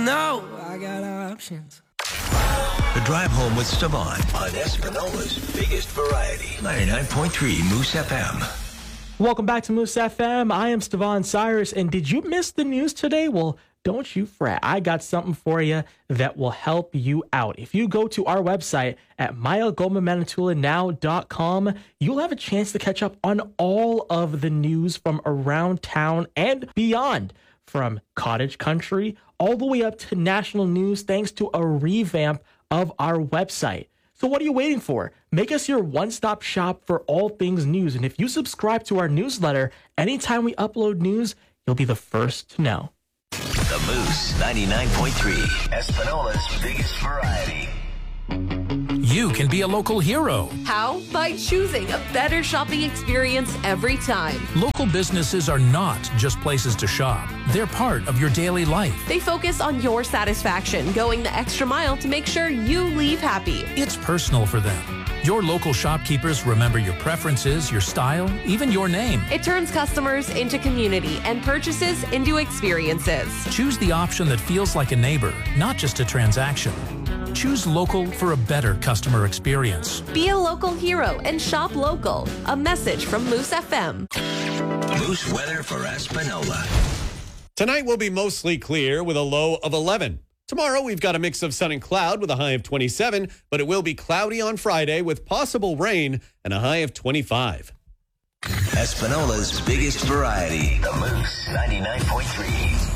know I got options. The Drive Home with Stavon on Espanola's biggest variety. 99.3 Moose FM. Welcome back to Moose FM. I am Stavon Cyrus, and did you miss the news today? Well, don't you fret. I got something for you that will help you out. If you go to our website at myalgomamanitoulinow.com, you'll have a chance to catch up on all of the news from around town and beyond, from cottage country all the way up to national news, thanks to a revamp of our website. So what are you waiting for? Make us your one-stop shop for all things news. And if you subscribe to our newsletter, anytime we upload news, you'll be the first to know. The Moose 99.3, Espanola's biggest variety. You can be a local hero. How? By choosing a better shopping experience every time. Local businesses are not just places to shop. They're part of your daily life. They focus on your satisfaction, going the extra mile to make sure you leave happy. It's personal for them. Your local shopkeepers remember your preferences, your style, even your name. It turns customers into community and purchases into experiences. Choose the option that feels like a neighbor, not just a transaction. Choose local for a better customer experience. Be a local hero and shop local. A message from Moose FM. Moose weather for Espanola. Tonight will be mostly clear with a low of 11. Tomorrow we've got a mix of sun and cloud with a high of 27, but it will be cloudy on Friday with possible rain and a high of 25. Espanola's biggest variety. The Moose 99.3.